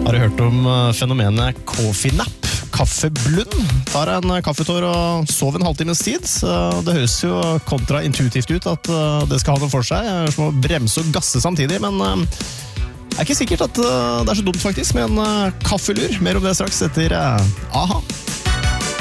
Har du hørt om fenomenet coffee nap? Kaffeblund. Tar en kaffetår og sover en halvtimes tid. Det høres jo kontraintuitivt ut at det skal ha noe for seg. Som å bremse og gasse samtidig, men det er ikke sikkert at det er så dumt faktisk med en kaffelur. Mer om det straks etter AHA.